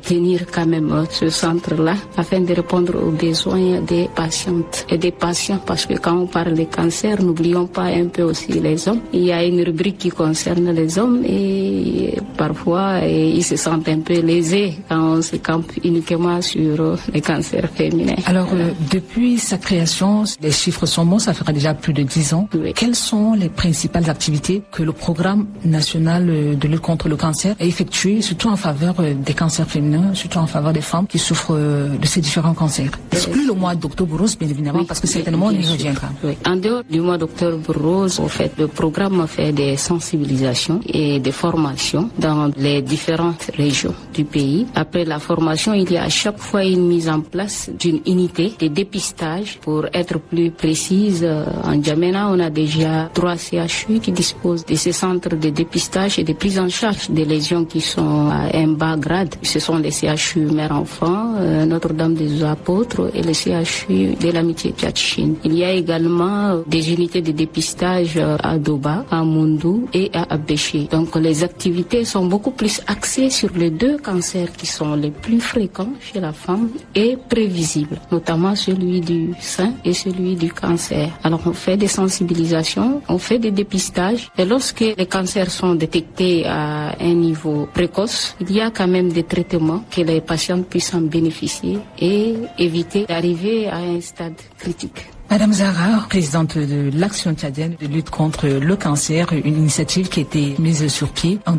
tenir quand même ce centre-là afin de répondre aux besoins des patientes et des patients, parce que quand on parle de cancer, n'oublions pas un peu aussi les hommes. Il y a une rubrique qui concerne les hommes et parfois ils se sentent un peu lésés quand on se campe uniquement sur les cancers féminins. Alors, depuis sa création, les chiffres sont bons, ça fera déjà plus de 10 ans. Oui. Quelles sont les principales activités que le programme national de lutte contre le cancer a effectuées, surtout en faveur des cancers féminins, surtout en faveur des femmes qui souffrent de ces différents cancers? Exclu le mois d'octobre rose, bien évidemment, parce que certainement on y reviendra. Oui. En dehors du mois d'octobre rose, au fait, le programme fait des sensibilisations et des formations dans les différentes régions du pays. Après la formation, il y a à chaque fois une mise en place d'une unité de dépistage. Pour être plus précise, en N'Djamena, on a déjà 3 CHU qui disposent de ces centres de dépistage et de prise en charge des lésions qui sont à un bas grade. Ce sont les CHU mère-enfant, Notre-Dame des Apôtres et le CHU de l'Amitié Tchatchine. Il y a également des unités de dépistage à Doba, à Mundou et à Abéché. Donc les activités sont beaucoup plus axées sur les 2 cancers qui sont les plus fréquents chez la femme et prévisibles, notamment celui du sein et celui du cancer. Alors on fait des sensibilisations, on fait des dépistages et lorsque les cancers sont détectés à un niveau précoce, il y a quand même des traitements que les patients puissent en bénéficier et éviter d'arriver à un stade critique. Madame Zahra, présidente de l'Action tchadienne de lutte contre le cancer, une initiative qui a été mise sur pied en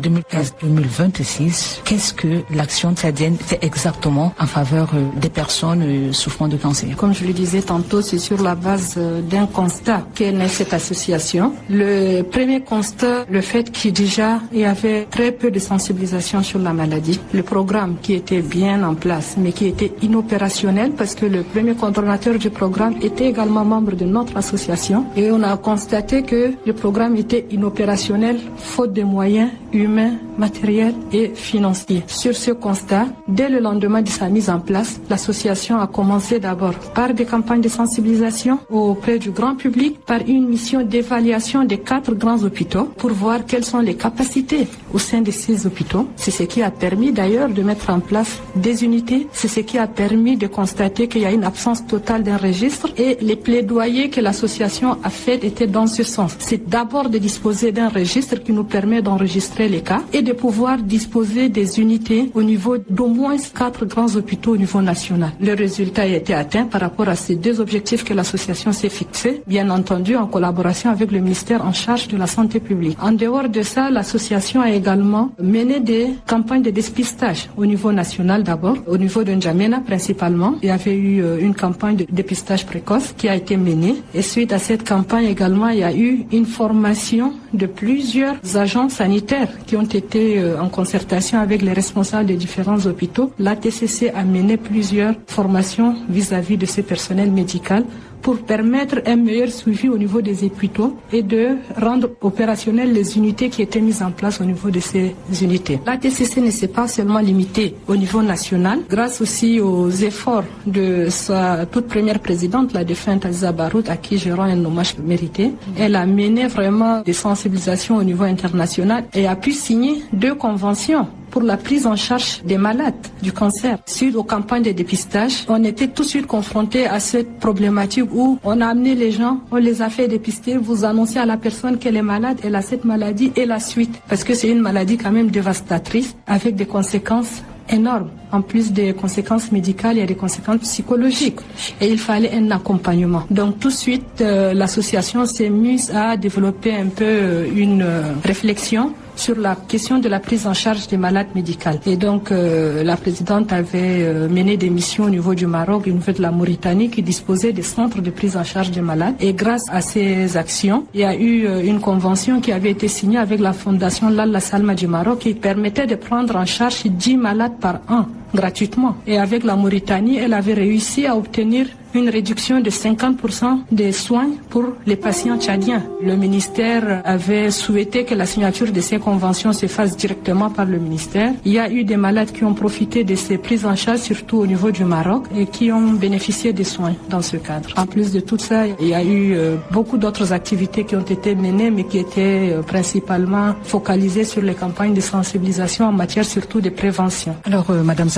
2015-2026. Qu'est-ce que l'Action tchadienne fait exactement en faveur des personnes souffrant de cancer? Comme je le disais tantôt, c'est sur la base d'un constat qu'est née cette association. Le premier constat, le fait qu'il déjà il y avait très peu de sensibilisation sur la maladie. Le programme qui était bien en place, mais qui était inopérationnel parce que le premier coordonnateur du programme était également membre de notre association et on a constaté que le programme était inopérationnel faute de moyens humains, matériels et financiers. Sur ce constat, dès le lendemain de sa mise en place, l'association a commencé d'abord par des campagnes de sensibilisation auprès du grand public, par une mission d'évaluation des 4 grands hôpitaux pour voir quelles sont les capacités au sein de ces hôpitaux. C'est ce qui a permis d'ailleurs de mettre en place des unités. C'est ce qui a permis de constater qu'il y a une absence totale d'un registre et les plaidoyer que l'association a fait était dans ce sens. C'est d'abord de disposer d'un registre qui nous permet d'enregistrer les cas et de pouvoir disposer des unités au niveau d'au moins 4 grands hôpitaux au niveau national. Le résultat a été atteint par rapport à ces 2 objectifs que l'association s'est fixés, bien entendu en collaboration avec le ministère en charge de la santé publique. En dehors de ça, l'association a également mené des campagnes de dépistage au niveau national d'abord, au niveau de N'Djamena principalement. Il y avait eu une campagne de dépistage précoce qui a été menée. Et suite à cette campagne également, il y a eu une formation de plusieurs agents sanitaires qui ont été en concertation avec les responsables des différents hôpitaux. L'ATCC a mené plusieurs formations vis-à-vis de ce personnel médical pour permettre un meilleur suivi au niveau des hôpitaux et de rendre opérationnelles les unités qui étaient mises en place au niveau de ces unités. La TCC ne s'est pas seulement limitée au niveau national, grâce aussi aux efforts de sa toute première présidente, la défunte Aziza Barout, à qui je rends un hommage mérité. Elle a mené vraiment des sensibilisations au niveau international et a pu signer 2 conventions pour la prise en charge des malades du cancer. Suite aux campagnes de dépistage, on était tout de suite confrontés à cette problématique où on a amené les gens, on les a fait dépister, vous annoncez à la personne qu'elle est malade, elle a cette maladie et la suite. Parce que c'est une maladie quand même dévastatrice avec des conséquences énormes. En plus des conséquences médicales, il y a des conséquences psychologiques. Et il fallait un accompagnement. Donc tout de suite, l'association s'est mise à développer un peu une réflexion sur la question de la prise en charge des malades médicales. Et donc, la présidente avait mené des missions au niveau du Maroc, au niveau de la Mauritanie, qui disposaient des centres de prise en charge des malades. Et grâce à ces actions, il y a eu une convention qui avait été signée avec la fondation Lalla Salma du Maroc qui permettait de prendre en charge 10 malades par an gratuitement. Et avec la Mauritanie, elle avait réussi à obtenir une réduction de 50% des soins pour les patients tchadiens. Le ministère avait souhaité que la signature de ces conventions se fasse directement par le ministère. Il y a eu des malades qui ont profité de ces prises en charge, surtout au niveau du Maroc, et qui ont bénéficié des soins dans ce cadre. En plus de tout ça, il y a eu beaucoup d'autres activités qui ont été menées, mais qui étaient principalement focalisées sur les campagnes de sensibilisation en matière surtout de prévention. Alors, Madame